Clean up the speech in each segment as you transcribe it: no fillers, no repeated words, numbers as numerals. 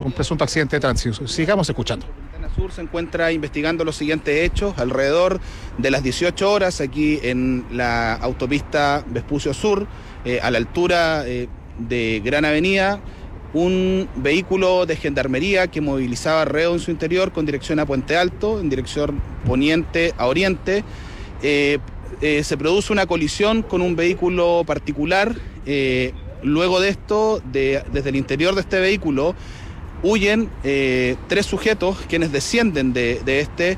un presunto accidente de tránsito. Sigamos escuchando. Sur se encuentra investigando los siguientes hechos. Alrededor de las 18 horas, aquí en la autopista Vespucio Sur, a la altura de Gran Avenida, un vehículo de gendarmería que movilizaba reos en su interior con dirección a Puente Alto, en dirección poniente a oriente, se produce una colisión con un vehículo particular. Luego de esto, desde el interior de este vehículo, huyen 3 sujetos quienes descienden de este,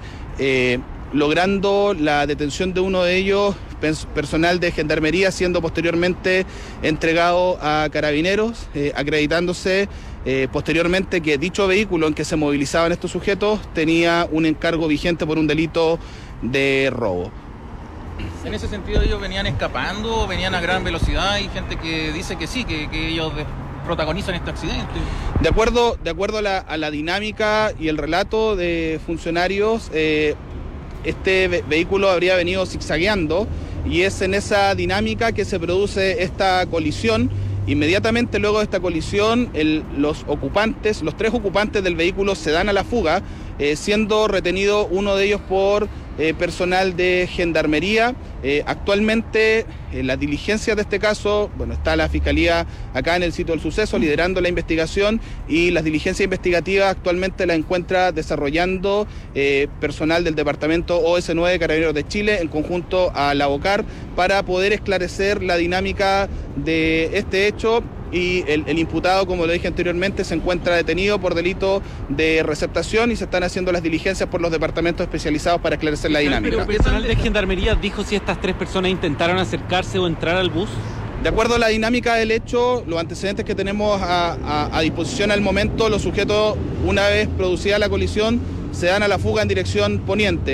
logrando la detención de uno de ellos, personal de gendarmería, siendo posteriormente entregado a carabineros, acreditándose posteriormente que dicho vehículo en que se movilizaban estos sujetos tenía un encargo vigente por un delito de robo. En ese sentido, ellos venían escapando, venían a gran velocidad, y gente que dice que sí, que ellos protagonizan este accidente. De acuerdo a la dinámica y el relato de funcionarios, este vehículo habría venido zigzagueando, y es en esa dinámica que se produce esta colisión. Inmediatamente luego de esta colisión, los 3 ocupantes del vehículo se dan a la fuga, siendo retenido uno de ellos por personal de gendarmería. Actualmente, en las diligencias de este caso, está la Fiscalía acá en el sitio del suceso liderando la investigación, y las diligencias investigativas actualmente las encuentra desarrollando personal del Departamento OS9 de Carabineros de Chile en conjunto a la OCAR, para poder esclarecer la dinámica de este hecho. Y el imputado, como lo dije anteriormente, se encuentra detenido por delito de receptación, y se están haciendo las diligencias por los departamentos especializados para esclarecer la dinámica. ¿Pero el personal de gendarmería dijo si estas 3 personas intentaron acercarse o entrar al bus? De acuerdo a la dinámica del hecho, los antecedentes que tenemos a disposición al momento, los sujetos, una vez producida la colisión, se dan a la fuga en dirección poniente.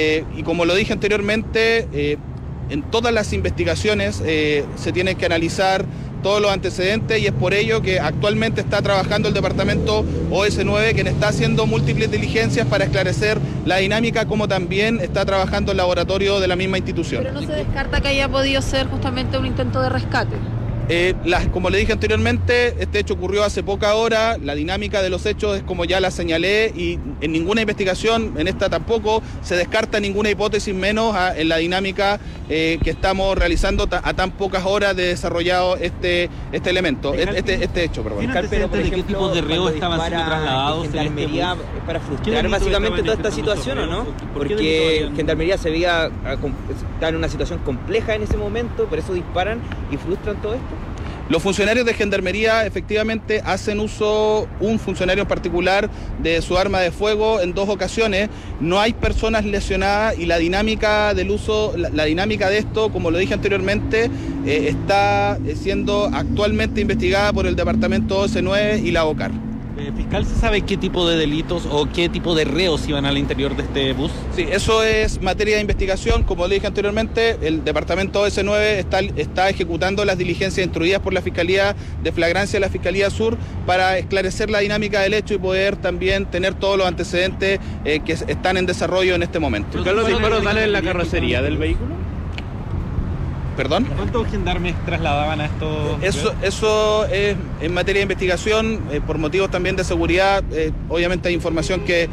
Y como lo dije anteriormente, en todas las investigaciones se tienen que analizar todos los antecedentes, y es por ello que actualmente está trabajando el Departamento OS9, quien está haciendo múltiples diligencias para esclarecer la dinámica, como también está trabajando el laboratorio de la misma institución. Pero no se descarta que haya podido ser justamente un intento de rescate. Como le dije anteriormente, este hecho ocurrió hace poca hora. La dinámica de los hechos es como ya la señalé, y en ninguna investigación, en esta tampoco, se descarta ninguna hipótesis, menos en la dinámica que estamos realizando a tan pocas horas de desarrollado este elemento, este hecho. Pero, por ejemplo, ¿qué tipo de reos estaban siendo trasladados en Gendarmería para frustrar básicamente toda esta situación, o no? Porque Gendarmería se veía está en una situación compleja en ese momento, por eso disparan y frustran todo esto. Los funcionarios de gendarmería efectivamente hacen uso, un funcionario en particular, de su arma de fuego en 2 ocasiones. No hay personas lesionadas, y la dinámica del uso, la dinámica de esto, como lo dije anteriormente, está siendo actualmente investigada por el Departamento OS9 y la OCAR. Fiscal, ¿se sabe qué tipo de delitos o qué tipo de reos iban al interior de este bus? Sí, eso es materia de investigación. Como le dije anteriormente, el Departamento OS9 está ejecutando las diligencias instruidas por la Fiscalía de Flagrancia de la Fiscalía Sur para esclarecer la dinámica del hecho y poder también tener todos los antecedentes que están en desarrollo en este momento. ¿Los disparos salen en la carrocería del vehículo? ¿Perdón? ¿Cuántos gendarmes trasladaban a estos? Eso es en materia de investigación, por motivos también de seguridad. Obviamente hay información que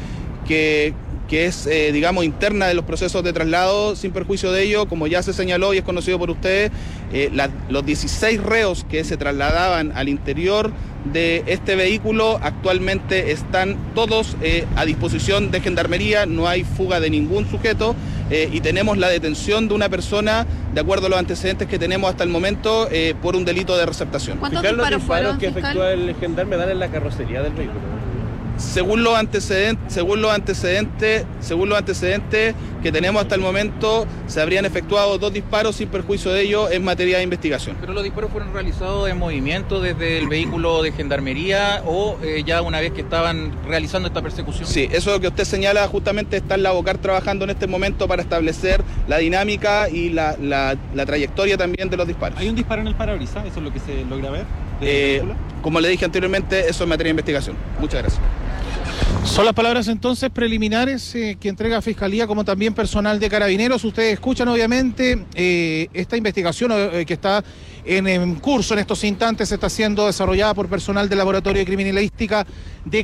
es, digamos, interna de los procesos de traslado. Sin perjuicio de ello, como ya se señaló y es conocido por ustedes, los 16 reos que se trasladaban al interior de este vehículo actualmente están todos a disposición de gendarmería. No hay fuga de ningún sujeto, y tenemos la detención de una persona, de acuerdo a los antecedentes que tenemos hasta el momento, por un delito de receptación. ¿Cuántos disparos fueron, que fiscal? efectúa el gendarme dan en la carrocería del vehículo? Según los antecedentes que tenemos hasta el momento, se habrían efectuado 2 disparos, sin perjuicio de ello, en materia de investigación. ¿Pero los disparos fueron realizados en movimiento desde el vehículo de gendarmería o ya una vez que estaban realizando esta persecución? Sí, eso que usted señala, justamente está en la OCAR trabajando en este momento para establecer la dinámica y la trayectoria también de los disparos. ¿Hay un disparo en el parabrisas? ¿Eso es lo que se logra ver? Como le dije anteriormente, eso es materia de investigación. Muchas gracias. Son las palabras entonces preliminares que entrega Fiscalía, como también personal de Carabineros. Ustedes escuchan obviamente esta investigación que está en curso en estos instantes, está siendo desarrollada por personal del Laboratorio de Criminalística de